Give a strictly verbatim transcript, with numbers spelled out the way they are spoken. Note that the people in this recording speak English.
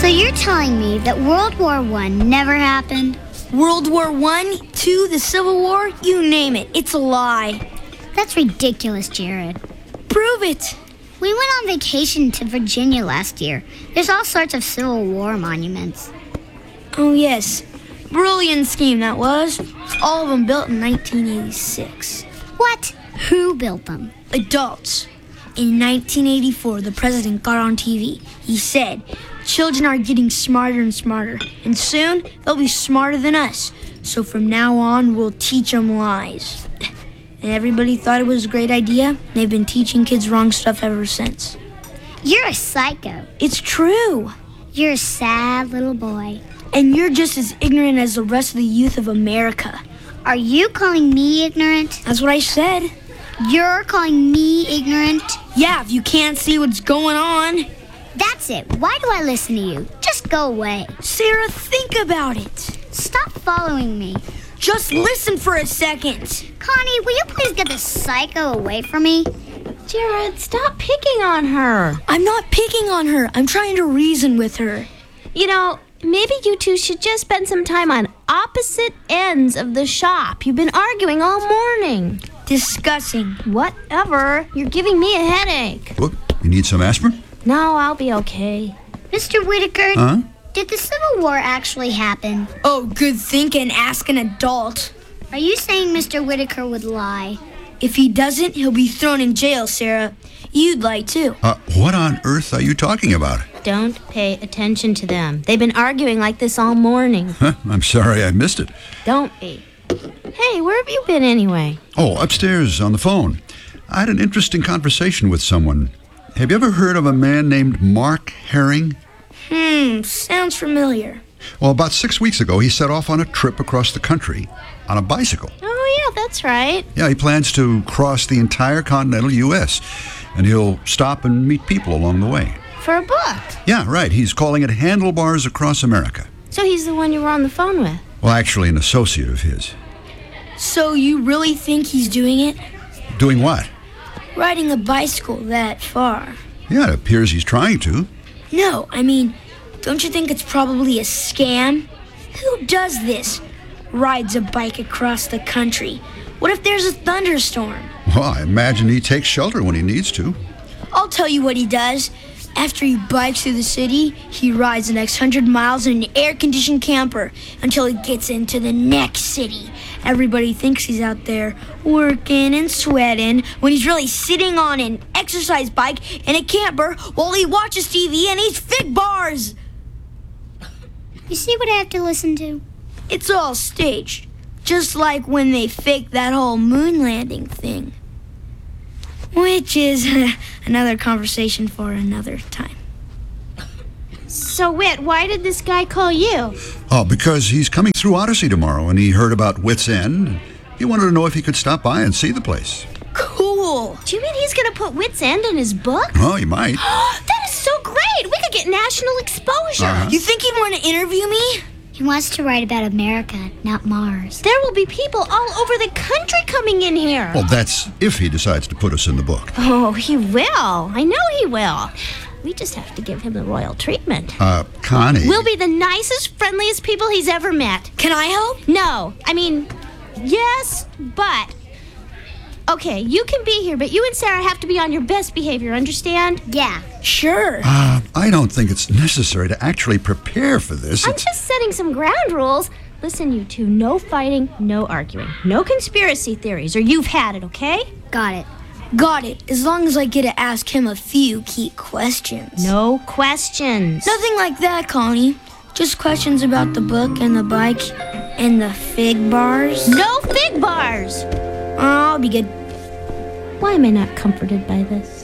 So you're telling me that World War One never happened? World War One, Two, the Civil War, you name it. It's a lie. That's ridiculous, Jared. Prove it. We went on vacation to Virginia last year. There's all sorts of Civil War monuments. Oh, yes. Brilliant scheme, that was. All of them built in nineteen eighty-six. What? Who built them? Adults. In nineteen eighty-four, the president got on T V. He said, children are getting smarter and smarter, and soon they'll be smarter than us. So from now on, we'll teach them lies. And everybody thought it was a great idea. They've been teaching kids wrong stuff ever since. You're a psycho. It's true. You're a sad little boy. And you're just as ignorant as the rest of the youth of America. Are you calling me ignorant? That's what I said. You're calling me ignorant? Yeah, if you can't see what's going on. That's it. Why do I listen to you? Just go away. Sarah, think about it. Stop following me. Just listen for a second. Connie, will you please get this psycho away from me? Jared, stop picking on her. I'm not picking on her. I'm trying to reason with her. You know, maybe you two should just spend some time on opposite ends of the shop. You've been arguing all morning. Discussing. Whatever. You're giving me a headache. What? You need some aspirin? No, I'll be okay. Mister Whitaker, Huh? did the Civil War actually happen? Oh, good thinking. Ask an adult. Are you saying Mister Whitaker would lie? If he doesn't, he'll be thrown in jail, Sarah. You'd lie, too. Uh, what on earth are you talking about? Don't pay attention to them. They've been arguing like this all morning. Huh? I'm sorry I missed it. Don't be. Hey, where have you been anyway? Oh, upstairs on the phone. I had an interesting conversation with someone. Have you ever heard of a man named Mark Herring? Hmm, sounds familiar. Well, about six weeks ago, he set off on a trip across the country on a bicycle. Oh, yeah, that's right. Yeah, he plans to cross the entire continental U S, and he'll stop and meet people along the way. For a book. Yeah, right. He's calling it Handlebars Across America. So he's the one you were on the phone with? Well, actually, an associate of his. So you really think he's doing it? Doing what? Riding a bicycle that far? Yeah, it appears he's trying to. No, I mean, don't you think it's probably a scam? Who does this? Rides a bike across the country. What if there's a thunderstorm? Well, I imagine he takes shelter when he needs to. I'll tell you what he does. After he bikes through the city, he rides the next hundred miles in an air-conditioned camper until he gets into the next city. Everybody thinks he's out there working and sweating when he's really sitting on an exercise bike in a camper while he watches T V and eats fig bars. You see what I have to listen to? It's all staged, just like when they faked that whole moon landing thing. Which is another conversation for another time. So, Whit, why did this guy call you? Oh, because he's coming through Odyssey tomorrow, and he heard about Wits End. He wanted to know if he could stop by and see the place. Cool. Do you mean he's going to put Wits End in his book? Oh, he might. That is so great! We could get national exposure. Uh-huh. You think he'd want to interview me? He wants to write about America, not Mars. There will be people all over the country coming in here. Well, that's if he decides to put us in the book. Oh, he will. I know he will. We just have to give him the royal treatment. Uh, Connie. We'll be the nicest, friendliest people he's ever met. Can I help? No, I mean, yes, but... Okay, you can be here, but you and Sarah have to be on your best behavior, understand? Yeah. Sure. Uh, I don't think it's necessary to actually prepare for this. I'm It's- just setting some ground rules. Listen, you two, no fighting, no arguing, no conspiracy theories, or you've had it, okay? Got it. Got it. As long as I get to ask him a few key questions. No questions. Nothing like that, Connie. Just questions about the book and the bike and the fig bars. No fig bars! I'll be good. Why am I not comforted by this?